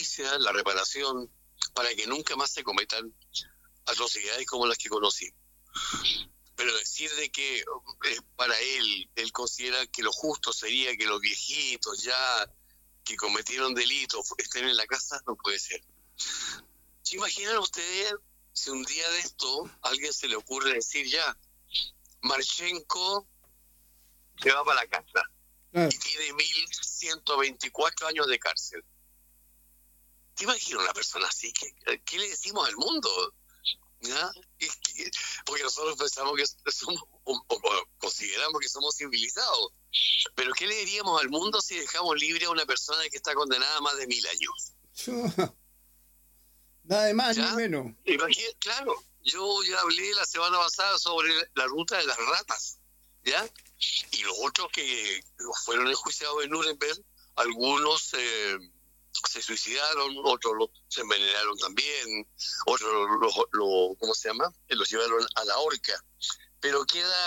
justicia, la reparación, para que nunca más se cometan atrocidades como las que conocí. Pero decir de que para él considera que lo justo sería que los viejitos ya que cometieron delitos estén en la casa, no puede ser. ¿Se imaginan ustedes si un día de esto a alguien se le ocurre decir ya, Marchenko se va para la casa y tiene 1.124 años de cárcel? ¿Te imaginas una persona así? ¿Qué le decimos al mundo? ¿Ya? Porque nosotros pensamos que somos, o consideramos que somos civilizados. Pero ¿qué le diríamos al mundo si dejamos libre a una persona que está condenada a más de 1.000 años? Nada de más ¿Ya? ni menos. Claro, yo ya hablé la semana pasada sobre la ruta de las ratas, ¿ya? Y los otros que fueron enjuiciados en Nuremberg, algunos se suicidaron, otros se envenenaron también, otros ¿cómo se llama? Los llevaron a la horca. Pero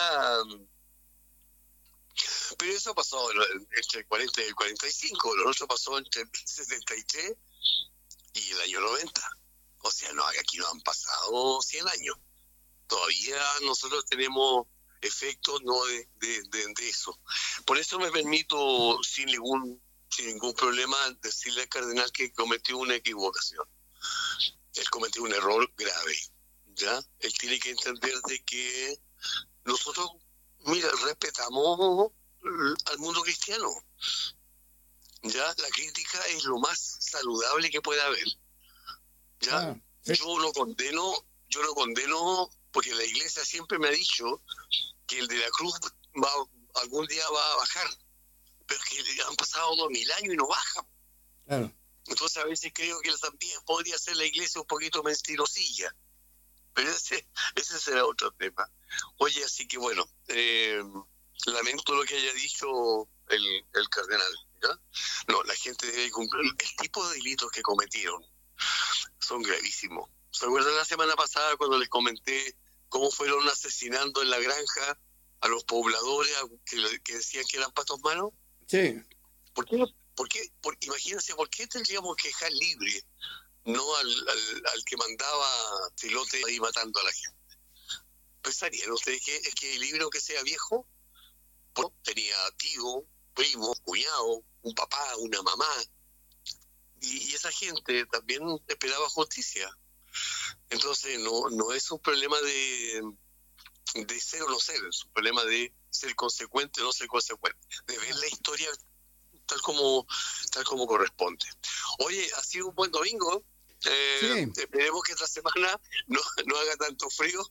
eso pasó entre el 40 y el 45, lo otro pasó entre el 73 y el año 90. O sea, no, aquí no han pasado 100 años. Todavía nosotros tenemos efectos no de eso. Por eso me permito, sin ningún problema, decirle al cardenal que cometió una equivocación. Él cometió un error grave, ¿ya? Él tiene que entender de que nosotros, mira, respetamos al mundo cristiano, ¿ya? La crítica es lo más saludable que puede haber, ¿ya? Sí. Yo lo condeno porque la iglesia siempre me ha dicho que el de la cruz algún día va a bajar, pero que han pasado 2.000 años y no baja. Claro. Entonces a veces creo que también podría ser la iglesia un poquito mentirosilla, pero ese será otro tema. Oye, así que bueno, lamento lo que haya dicho el cardenal, ¿ya? No, la gente debe cumplir el tipo de delitos que cometieron. Son gravísimos. ¿Se acuerdan la semana pasada cuando les comenté cómo fueron asesinando en la granja a los pobladores que decían que eran patos malos? Sí. ¿Por qué? Imagínense, ¿por qué tendríamos que dejar libre, no al que mandaba Filote ahí matando a la gente? ¿Pensarían ustedes que el libro que sea viejo tenía tío, primo, cuñado, un papá, una mamá? Y esa gente también esperaba justicia. Entonces no es un problema de ser o no ser, es un problema de ser consecuente o no ser consecuente, de ver la historia tal como corresponde. Oye, ha sido un buen domingo. Sí. Esperemos que esta semana no haga tanto frío,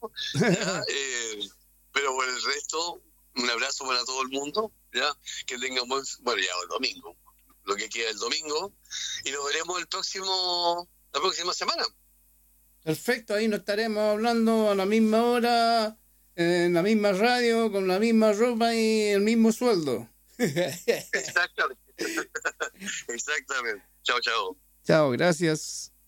pero por el resto, un abrazo para todo el mundo, ya que tengan ya el domingo, lo que queda el domingo, y nos veremos la próxima semana. Perfecto, ahí nos estaremos hablando a la misma hora, en la misma radio, con la misma ropa y el mismo sueldo. Exactamente. Chao. Chao, gracias.